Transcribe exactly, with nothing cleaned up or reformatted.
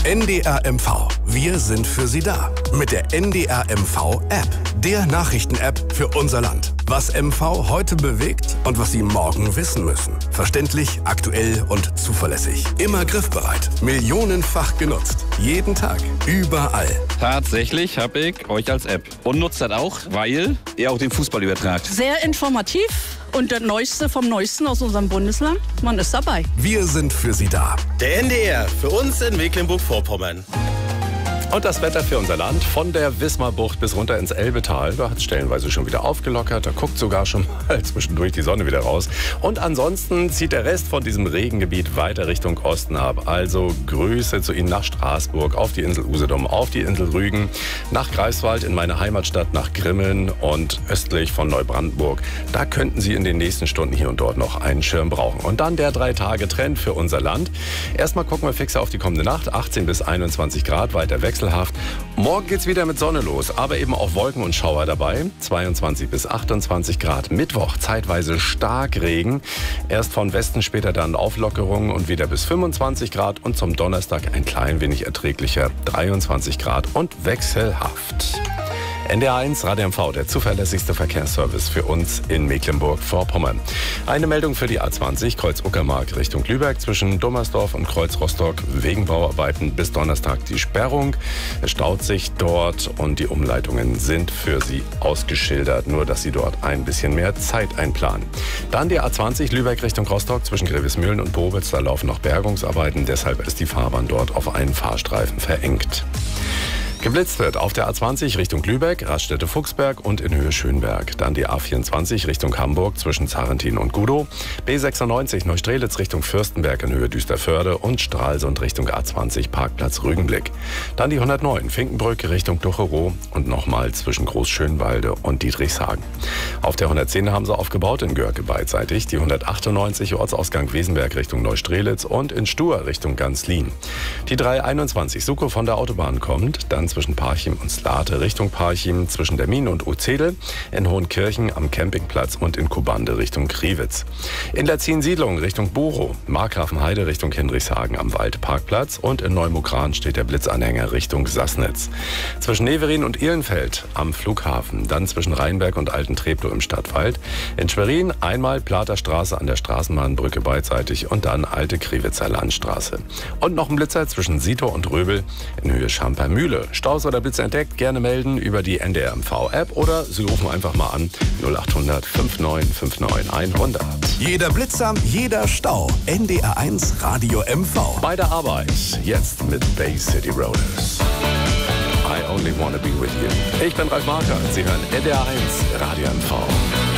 N D R M V. Wir sind für Sie da. Mit der N D R M V-App. Der Nachrichten-App für unser Land. Was M V heute bewegt und was Sie morgen wissen müssen. Verständlich, aktuell und zuverlässig. Immer griffbereit. Millionenfach genutzt. Jeden Tag. Überall. Tatsächlich habe ich euch als App. Und nutzt das auch, weil ihr auch den Fußball übertragt. Sehr informativ und das Neueste vom Neuesten aus unserem Bundesland. Man ist dabei. Wir sind für Sie da. Der N D R, für uns in Mecklenburg-Vorpommern. Und das Wetter für unser Land von der Wismarbucht bis runter ins Elbetal. Da hat es stellenweise schon wieder aufgelockert. Da guckt sogar schon mal zwischendurch die Sonne wieder raus. Und ansonsten zieht der Rest von diesem Regengebiet weiter Richtung Osten ab. Also Grüße zu Ihnen nach Straßburg, auf die Insel Usedom, auf die Insel Rügen, nach Greifswald in meine Heimatstadt, nach Grimmen und östlich von Neubrandenburg. Da könnten Sie in den nächsten Stunden hier und dort noch einen Schirm brauchen. Und dann der Drei-Tage-Trend für unser Land. Erstmal gucken wir fix auf die kommende Nacht. achtzehn bis einundzwanzig Grad, weiter wechselhaft. Morgen geht's wieder mit Sonne los, aber eben auch Wolken und Schauer dabei. zweiundzwanzig bis achtundzwanzig Grad. Mittwoch zeitweise stark Regen. Erst von Westen, später dann Auflockerungen und wieder bis fünfundzwanzig Grad. Und zum Donnerstag ein klein wenig erträglicher dreiundzwanzig Grad und wechselhaft. N D R eins Radio M V, der zuverlässigste Verkehrsservice für uns in Mecklenburg-Vorpommern. Eine Meldung für die A zwanzig, Kreuz Uckermark Richtung Lübeck, zwischen Dummersdorf und Kreuz Rostock wegen Bauarbeiten bis Donnerstag die Sperrung. Es staut sich dort und die Umleitungen sind für Sie ausgeschildert, nur dass Sie dort ein bisschen mehr Zeit einplanen. Dann die A zwanzig Lübeck Richtung Rostock, zwischen Grevesmühlen und Bobitz, da laufen noch Bergungsarbeiten, deshalb ist die Fahrbahn dort auf einen Fahrstreifen verengt. Geblitzt wird auf der A zwanzig Richtung Lübeck, Raststätte-Fuchsberg und in Höhe Schönberg. Dann die A vierundzwanzig Richtung Hamburg zwischen Zarrentin und Gudow. B sechsundneunzig Neustrelitz Richtung Fürstenberg in Höhe Düsterförde und Stralsund Richtung A zwanzig Parkplatz Rügenblick. Dann die hundertneun Finkenbrücke Richtung Ducherow und nochmal zwischen Großschönwalde und Dietrichshagen. Auf der hundertzehn haben sie aufgebaut in Görke beidseitig. Die hundertachtundneunzig Ortsausgang Wesenberg Richtung Neustrelitz und in Stur Richtung Ganzlin. Die dreihunderteinundzwanzig Suko von der Autobahn kommt, dann zwischen Parchim und Slate Richtung Parchim, zwischen der Mine und Uzedel, in Hohenkirchen am Campingplatz und in Kubande Richtung Kriwitz. In der Ziensiedlung Richtung Buchow, Markgrafenheide Richtung Hendrichshagen am Waldparkplatz und in Neumukran steht der Blitzanhänger Richtung Sassnitz. Zwischen Neverin und Ihlenfeld am Flughafen, dann zwischen Rheinberg und Alten Treptow im Stadtwald. In Schwerin einmal Platerstraße an der Straßenbahnbrücke beidseitig und dann Alte Kriwitzer Landstraße. Und noch ein Blitzer zwischen Sito und Röbel in Höhe Schampermühle. Staus oder Blitze entdeckt, gerne melden über die N D R M V-App oder Sie rufen einfach mal an null achthundert neunundfünfzig neunundfünfzig hundert. Jeder Blitzer, jeder Stau. N D R eins Radio M V. Bei der Arbeit, jetzt mit Bay City Rollers. I only wanna be with you. Ich bin Ralf Marker, Sie hören N D R eins Radio M V.